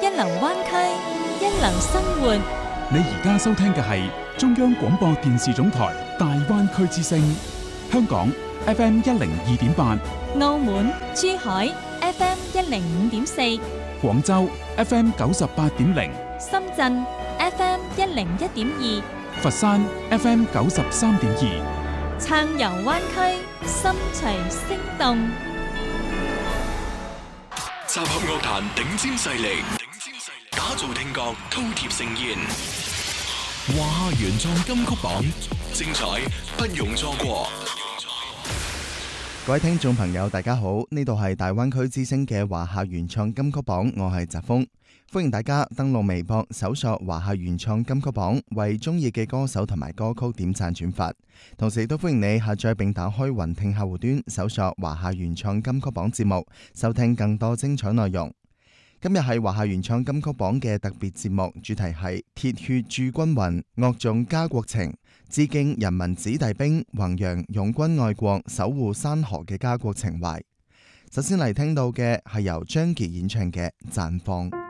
一流灣區，一流生活。 你而家收聽嘅係中央廣播電視總台大灣區之聲，香港 FM 102.8， 澳門、珠海 FM 105.4， 廣州 FM 98.0， 深圳 FM 101.2， 佛山 FM 93.2， 暢遊灣區，心隨聲動。 集合樂壇頂尖勢力，打造聽覺饕餮盛宴。華夏原創金曲榜，精彩不容錯過。 各位聽眾朋友大家好，呢度係大灣區之聲嘅華夏原創金曲榜，我係澤峰，歡迎大家登錄微博搜索華夏原創金曲榜，為中意嘅歌手同埋歌曲點讚轉發，同時亦都歡迎你下載並打開雲聽客戶端搜索華夏原創金曲榜節目，收聽更多精彩內容。今日係華夏原創金曲榜嘅特別節目，主題係鐵血鑄軍魂，樂頌家國情，致敬人民子弟兵，弘揚擁軍愛國，守護山河嘅家國情懷。首先嚟聽到嘅係由張傑演唱嘅《綻放》。